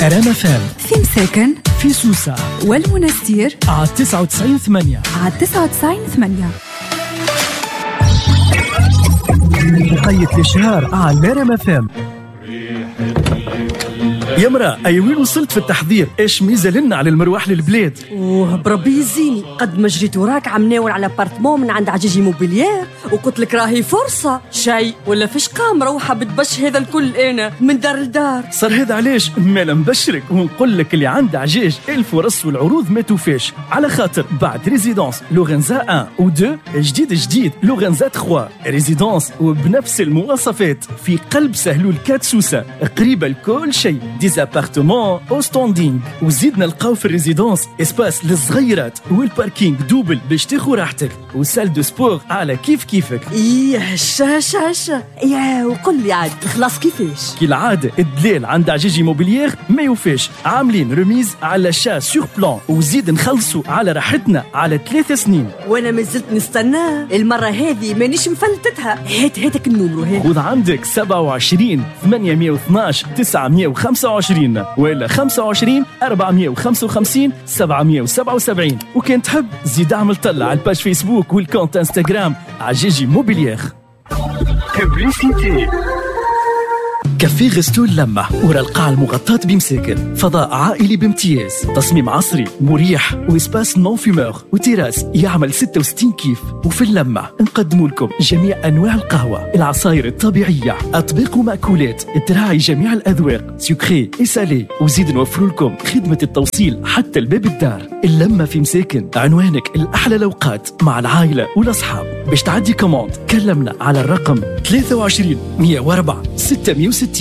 رام فام في مساكن في سوسة والمنستير على 99.8 على 99.8 بقية الشهر على رام فام. يا مرا أي وين وصلت في التحضير؟ إيش ميزة لنا على المروح للبلاد؟ بربي يزيني قد ما جريت وراك عم ناول على بارتمون من عند عجاجي موبيليير وقلت لك راهي فرصة شيء ولا فيش قام روحة بتبش هذا الكل أنا من دار لدار. صار هذا علاش مالا نبشرك ونقول لك اللي عند عجاج الفرص والعروض ما توفاش، على خاطر بعد ريزيدونس لورنزا 1 و 2 جديد لورنزا 3 ريزيدونس وبنفس المواصفات في قلب سهلول 4 سوسة قريبة لكل شيء، ديزابارتمون او ستاندينغ. وزيدنا نلقاو في الريزيدونس اسباس للصغيرات والباركينغ دوبل باش تاخذ راحتك وسال دو سبور على كيفك. ايه هشا يا وقل لي عاد خلاص كيفاش؟ كي العادة الدلال عند عجاجي موبيليير ما يوفاش، عاملين رميز على شا سور بلان وزيد نخلصوا على راحتنا على 3 سنين. وانا ما زلت نستنى المرة هذه مانيش مفلتتها. هاتك النمرو هذا. خذ عندك 27 812 925 ولا 25 455 777. وكان تحب زيد اعمل طلع على الباج فيسبوك والكونت انستغرام عجاجي موبيليير. ببليسيتي كافي غستو اللمة ورا القاعة المغطاة بمساكن، فضاء عائلي بامتياز، تصميم عصري مريح وإسباس نون فيمور وتيراس يعمل 66 كيف. وفي اللمة نقدموا لكم جميع أنواع القهوة، العصائر الطبيعية، أطباق ومأكولات تراعي جميع الأذواق سكري إسالي، وزيد نوفر لكم خدمة التوصيل حتى الباب الدار. اللمة في مساكن عنوانك الأحلى الأوقات مع العائلة والأصحاب. باش تعدي كوموند كلمنا على الرقم 23 104 660.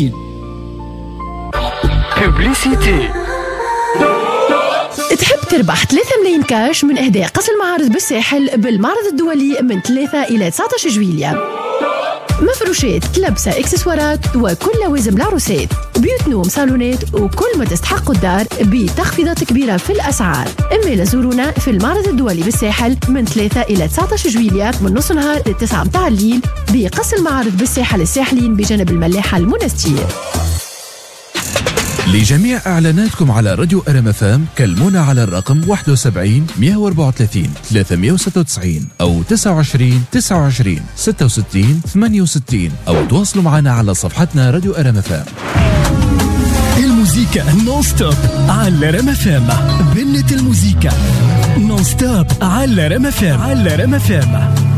ببليسيتي. تحب تربح 3 ملايين كاش من إهداء قصر المعارض بالساحل بالمعرض الدولي من 3 إلى 19 جويلية. مفروشات، لبسة، إكسسوارات وكل لوازم العروسات، بيوت نوم، صالونات وكل ما تستحق الدار بتخفيضات كبيرة في الأسعار. إما زورونا في المعرض الدولي بالساحل من 3 إلى 19 جويلية من نص نهار ل9 متاع الليل بقصر المعارض بالساحل الساحلين بجانب الملاحة المنستير. لجميع إعلاناتكم على راديو رام فام كلمونا على الرقم 71 134 396 أو 29 29 66 68 أو تواصلوا معنا على صفحتنا راديو رام فام. الموسيقى نون ستوب على رام فام. بنت الموسيقى نون ستوب على رام فام.